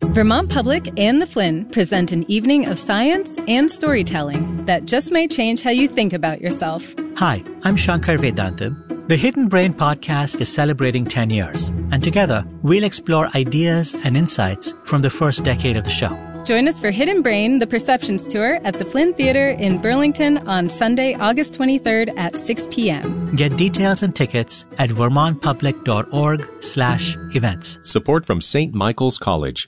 Vermont Public and the Flynn present an evening of science and storytelling that just may change how you think about yourself. Hi, I'm Shankar Vedantam. The Hidden Brain podcast is celebrating 10 years, and together we'll explore ideas and insights from the first decade of the show. Join us for Hidden Brain, the Perceptions Tour at the Flynn Theatre in Burlington on Sunday, August 23rd at 6 p.m. Get details and tickets at vermontpublic.org/events. Support from St. Michael's College.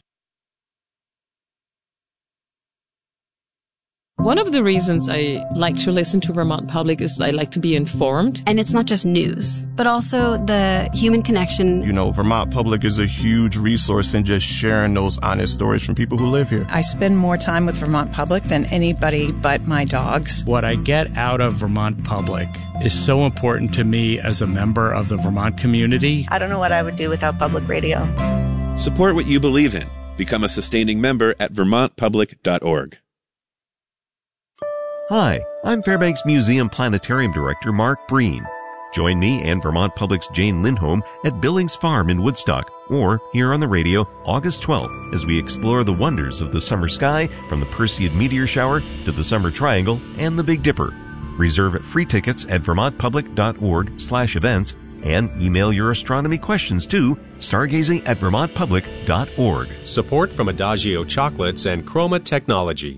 One of the reasons I like to listen to Vermont Public is I like to be informed. And it's not just news, but also the human connection. You know, Vermont Public is a huge resource in just sharing those honest stories from people who live here. I spend more time with Vermont Public than anybody but my dogs. What I get out of Vermont Public is so important to me as a member of the Vermont community. I don't know what I would do without public radio. Support what you believe in. Become a sustaining member at vermontpublic.org. Hi, I'm Fairbanks Museum Planetarium Director Mark Breen. Join me and Vermont Public's Jane Lindholm at Billings Farm in Woodstock, or here on the radio August 12th as we explore the wonders of the summer sky from the Perseid meteor shower to the Summer Triangle and the Big Dipper. Reserve free tickets at vermontpublic.org/events and email your astronomy questions to stargazing@vermontpublic.org. Support from Adagio Chocolates and Chroma Technology.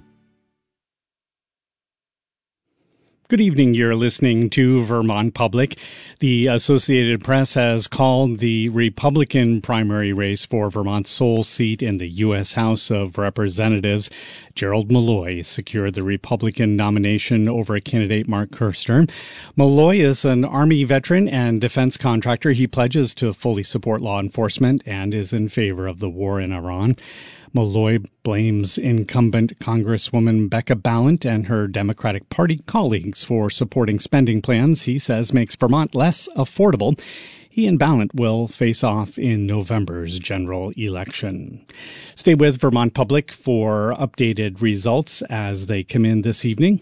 Good evening. You're listening to Vermont Public. The Associated Press has called the Republican primary race for Vermont's sole seat in the U.S. House of Representatives. Gerald Malloy secured the Republican nomination over candidate Mark Kirster. Malloy is an Army veteran and defense contractor. He pledges to fully support law enforcement and is in favor of the war in Iran. Malloy blames incumbent Congresswoman Becca Balint and her Democratic Party colleagues for supporting spending plans he says makes Vermont less affordable. He and Balint will face off in November's general election. Stay with Vermont Public for updated results as they come in this evening.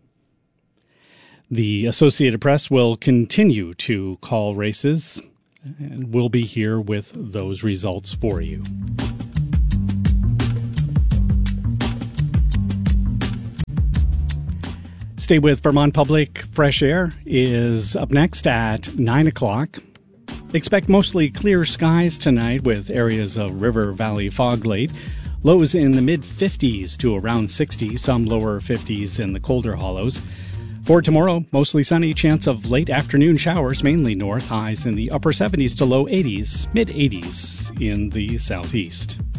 The Associated Press will continue to call races, and we'll be here with those results for you. Stay with Vermont Public. Fresh Air is up next at 9 o'clock. Expect mostly clear skies tonight with areas of river valley fog late. Lows in the mid-50s to around 60, some lower 50s in the colder hollows. For tomorrow, mostly sunny, chance of late afternoon showers, mainly north, highs in the upper 70s to low 80s, mid-80s in the southeast.